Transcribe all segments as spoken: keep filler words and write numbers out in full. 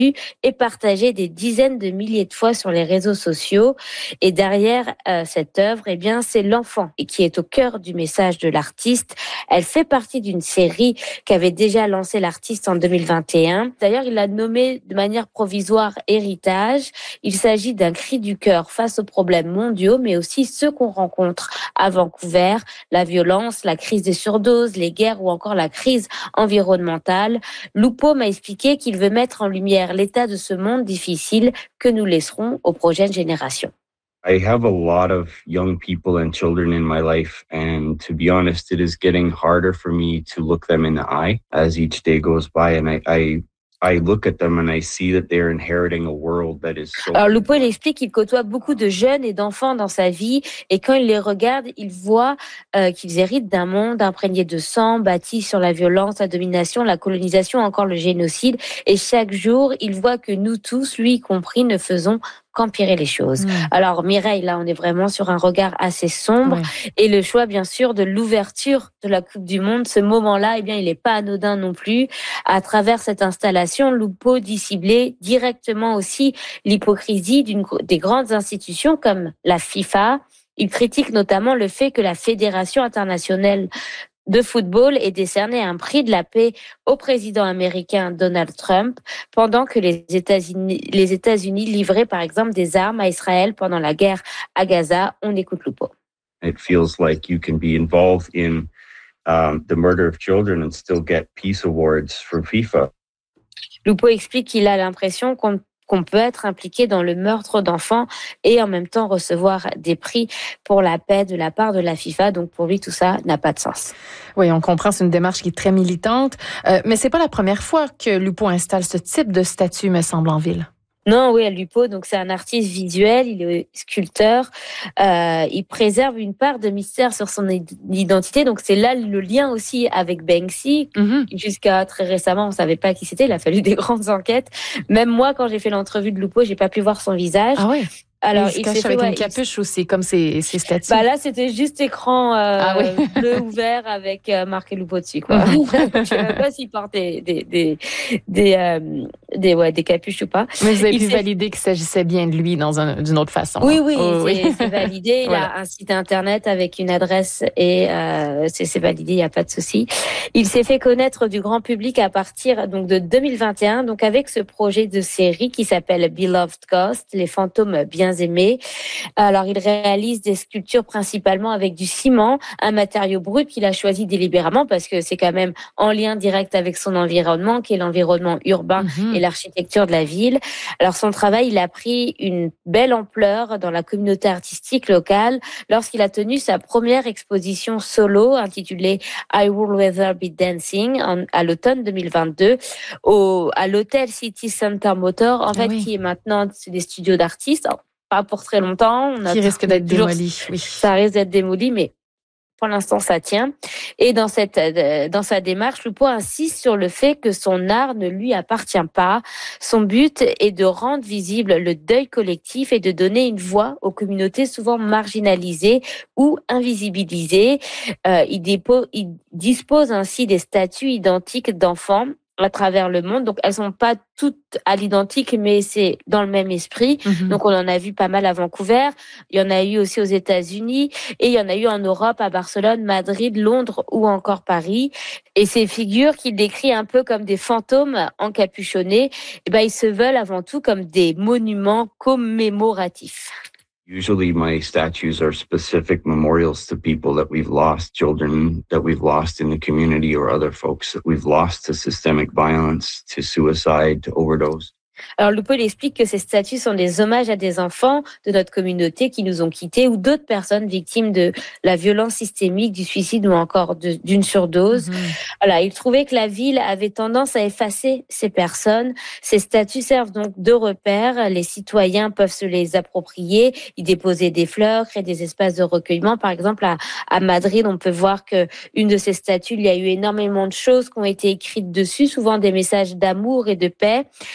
et partagée des dizaines de milliers de fois sur les réseaux sociaux. Et derrière euh, cette œuvre, eh bien, c'est l'enfant qui est au cœur du message de l'artiste. Elle fait partie d'une série qu'avait déjà lancée l'artiste en deux mille vingt et un. D'ailleurs, il l'a nommée de manière provisoire Héritage. Il s'agit d'un cri du cœur face aux problèmes mondiaux, mais aussi ceux qu'on rencontre à Vancouver, la violence, la crise des surdoses, les guerres ou encore la crise environnementale. Lupo m'a expliqué qu'il veut mettre en lumière l'état de ce monde difficile que nous laisserons aux prochaines générations. I have a lot of young people and children in my life, and to be honest, it is getting harder for me to look them in the eye as each day goes by, and I, I I look at them and I see that they're inheriting a world that is so... Alors, Lupo, il explique qu'il côtoie beaucoup de jeunes et d'enfants dans sa vie, et quand il les regarde, il voit euh, qu'ils héritent d'un monde imprégné de sang, bâti sur la violence, la domination, la colonisation, encore le génocide. Et chaque jour, il voit que nous tous, lui compris, ne faisons qu'empirer les choses. Mmh. Alors Mireille, là, on est vraiment sur un regard assez sombre, ouais. Et le choix, bien sûr, de l'ouverture de la Coupe du Monde, ce moment-là, eh bien, il n'est pas anodin non plus. À travers cette installation, Lupo dit cibler directement aussi l'hypocrisie d'une, des grandes institutions comme la FIFA. Il critique notamment le fait que la Fédération internationale de football ait décerné un prix de la paix au président américain Donald Trump, pendant que les États-Unis, les États-Unis livraient par exemple des armes à Israël pendant la guerre à Gaza. On écoute Lupo. It feels like you can be involved in um, the murder of children and still get peace awards from FIFA. Lupo explique qu'il a l'impression qu'on qu'on peut être impliqué dans le meurtre d'enfants et en même temps recevoir des prix pour la paix de la part de la FIFA. Donc pour lui, tout ça n'a pas de sens. Oui, on comprend, c'est une démarche qui est très militante. Euh, mais c'est pas la première fois que Lupo installe ce type de statue, me semble, en ville. Non, oui, Lupo, donc c'est un artiste visuel, il est sculpteur, euh, il préserve une part de mystère sur son identité, donc c'est là le lien aussi avec Banksy. Mm-hmm. Jusqu'à très récemment, on savait pas qui c'était, il a fallu des grandes enquêtes. Même moi, quand j'ai fait l'entrevue de Lupo, j'ai pas pu voir son visage. Ah oui. Alors, il se cache avec fait, ouais, une capuche il... aussi, comme ses, ses statues. Bah là, c'était juste écran euh, ah oui. bleu ouvert avec euh, marqué Lupo dessus, quoi. Je sais même pas s'il porte des des des des, euh, des ouais des capuches ou pas. Mais vous avez il pu s'est... valider qu'il s'agissait bien de lui dans un, d'une autre façon. Oui, oui, oh, c'est, oui. c'est validé. Il voilà. a un site internet avec une adresse et euh, c'est, c'est validé. Il y a pas de souci. Il s'est fait connaître du grand public à partir donc de deux mille vingt et un, donc avec ce projet de série qui s'appelle Beloved Ghost, les fantômes bien aimés. Alors, il réalise des sculptures principalement avec du ciment, un matériau brut qu'il a choisi délibérément parce que c'est quand même en lien direct avec son environnement, qui est l'environnement urbain mmh. et l'architecture de la ville. Alors, son travail, il a pris une belle ampleur dans la communauté artistique locale lorsqu'il a tenu sa première exposition solo intitulée I Will Rather Be Dancing en, à l'automne deux mille vingt-deux au, à l'hôtel City Center Motor, en ah fait, oui. qui est maintenant c'est des studios d'artistes. Alors, pas pour très longtemps. On a qui risque d'être toujours, démoli. Oui. Ça risque d'être démoli, mais pour l'instant, ça tient. Et dans cette, dans sa démarche, Lupo insiste sur le fait que son art ne lui appartient pas. Son but est de rendre visible le deuil collectif et de donner une voix aux communautés souvent marginalisées ou invisibilisées. Euh, il, dépo, il dispose ainsi des statues identiques d'enfants à travers le monde. Donc, elles sont pas toutes à l'identique, mais c'est dans le même esprit. Mm-hmm. Donc, on en a vu pas mal à Vancouver. Il y en a eu aussi aux États-Unis et il y en a eu en Europe, à Barcelone, Madrid, Londres ou encore Paris. Et ces figures qu'il décrit un peu comme des fantômes encapuchonnés, eh ben, ils se veulent avant tout comme des monuments commémoratifs. Usually my statues are specific memorials to people that we've lost, children that we've lost in the community or other folks that we've lost to systemic violence, to suicide, to overdose. Alors, Lupo explique que ces statues sont des hommages à des enfants de notre communauté qui nous ont quittés ou d'autres personnes victimes de la violence systémique, du suicide ou encore de, d'une surdose. Mmh. Voilà, il trouvait que la ville avait tendance à effacer ces personnes. Ces statues servent donc de repères. Les citoyens peuvent se les approprier, y déposer des fleurs, créer des espaces de recueillement. Par exemple, à, à Madrid, on peut voir que une de ces statues, il y a eu énormément de choses qui ont été écrites dessus, souvent des messages d'amour et de paix.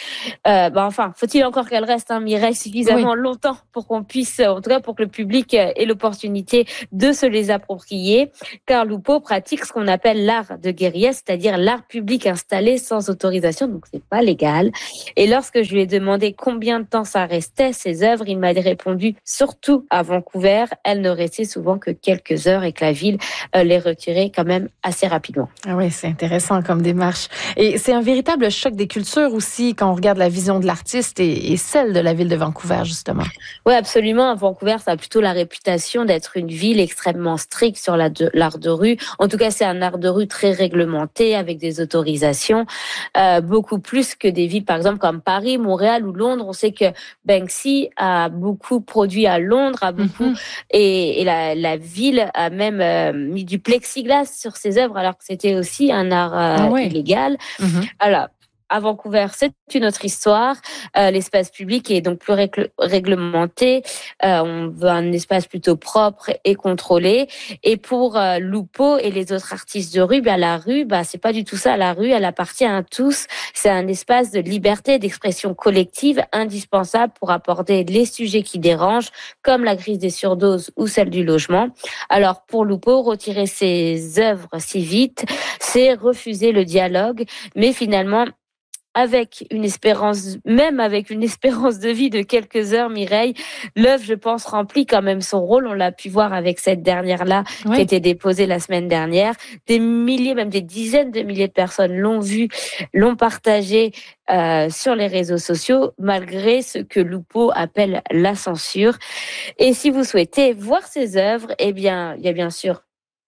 Euh, bah enfin, faut-il encore qu'elle reste, hein, Mireille, suffisamment oui. longtemps pour qu'on puisse, en tout cas pour que le public ait l'opportunité de se les approprier. Car Lupo pratique ce qu'on appelle l'art de guérilla, c'est-à-dire l'art public installé sans autorisation, donc c'est pas légal. Et lorsque je lui ai demandé combien de temps ça restait, ces œuvres, il m'a répondu, surtout à Vancouver, elles ne restaient souvent que quelques heures et que la ville euh, les retirait quand même assez rapidement. Ah oui, c'est intéressant comme démarche. Et c'est un véritable choc des cultures aussi quand on regarde la vision de l'artiste et, et celle de la ville de Vancouver, justement. Oui, absolument. Vancouver, ça a plutôt la réputation d'être une ville extrêmement stricte sur la de, l'art de rue. En tout cas, c'est un art de rue très réglementé avec des autorisations, euh, beaucoup plus que des villes, par exemple, comme Paris, Montréal ou Londres. On sait que Banksy a beaucoup produit à Londres, a beaucoup, mm-hmm. et, et la, la ville a même euh, mis du plexiglas sur ses œuvres, alors que c'était aussi un art euh, ah ouais. illégal. Mm-hmm. Alors, à Vancouver, c'est une autre histoire. Euh, l'espace public est donc plus règle- réglementé. Euh, on veut un espace plutôt propre et contrôlé. Et pour euh, Lupo et les autres artistes de rue, bah, la rue, bah, c'est pas du tout ça. La rue, elle appartient à tous. C'est un espace de liberté, d'expression collective indispensable pour aborder les sujets qui dérangent, comme la crise des surdoses ou celle du logement. Alors, pour Lupo, retirer ses œuvres si vite, c'est refuser le dialogue. Mais finalement, avec une espérance, même avec une espérance de vie de quelques heures, Mireille, l'œuvre, je pense, remplit quand même son rôle. On l'a pu voir avec cette dernière-là, oui. qui a été déposée la semaine dernière. Des milliers, même des dizaines de milliers de personnes l'ont vue, l'ont partagée euh, sur les réseaux sociaux, malgré ce que Lupo appelle la censure. Et si vous souhaitez voir ces œuvres, eh bien, il y a bien sûr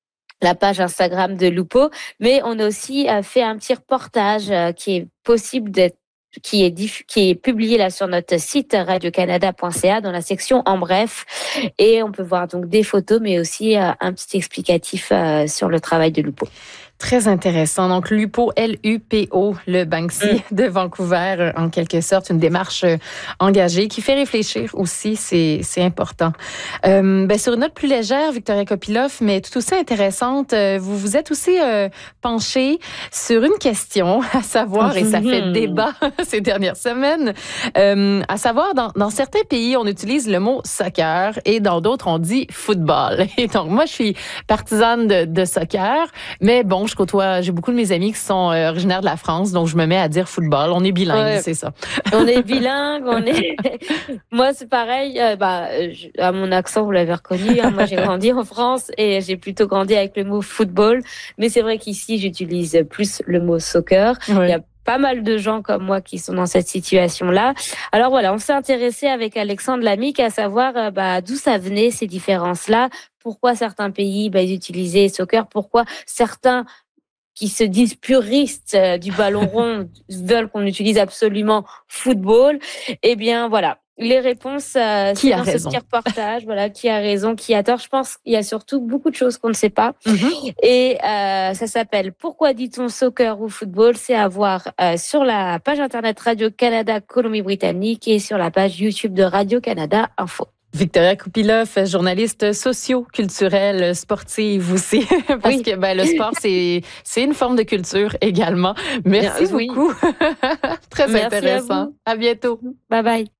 la page Instagram de Lupo, mais on a aussi fait un petit reportage qui est possible d'être qui est diff- qui est publié là sur notre site radio canada point c a dans la section en bref, et on peut voir donc des photos mais aussi euh, un petit explicatif euh, sur le travail de Lupo. Très intéressant. Donc, Lupo, L U P O, le Banksy mm. de Vancouver, en quelque sorte, une démarche engagée qui fait réfléchir aussi, c'est, c'est important. Euh, ben, sur une note plus légère, Victoria Kopylov, mais tout aussi intéressante, vous vous êtes aussi euh, penchée sur une question, à savoir, et ça fait débat ces dernières semaines, euh, à savoir, dans, dans certains pays, on utilise le mot soccer et dans d'autres, on dit football. Et donc, moi, je suis partisane de, de soccer, mais bon, je côtoie, j'ai beaucoup de mes amis qui sont euh, originaires de la France, donc je me mets à dire football. On est bilingue, ouais. c'est ça. On est bilingue, on est. Moi, c'est pareil. Euh, bah, je, à mon accent, vous l'avez reconnu. Hein, moi, j'ai grandi en France et j'ai plutôt grandi avec le mot football. Mais c'est vrai qu'ici, j'utilise plus le mot soccer. Ouais. Il y a pas mal de gens comme moi qui sont dans cette situation-là. Alors voilà, on s'est intéressé avec Alexandre Lamique à savoir euh, bah, d'où ça venait ces différences-là. Pourquoi certains pays bah, ils utilisaient soccer, pourquoi certains qui se disent puristes euh, du ballon rond veulent qu'on utilise absolument football. Eh bien voilà, les réponses euh, qui c'est a dans raison. ce petit reportage. Voilà, qui a raison, qui a tort. Je pense qu'il y a surtout beaucoup de choses qu'on ne sait pas. Mm-hmm. Et euh, ça s'appelle Pourquoi dit-on soccer ou football? C'est à voir euh, sur la page internet Radio-Canada Colombie-Britannique et sur la page YouTube de Radio-Canada Info. Victoria Kopylov, journaliste socio-culturelle, sportive aussi, parce oui. que ben, le sport, c'est, c'est une forme de culture également. Merci Bien, beaucoup. Oui. Très Merci intéressant. À, à bientôt. Bye bye.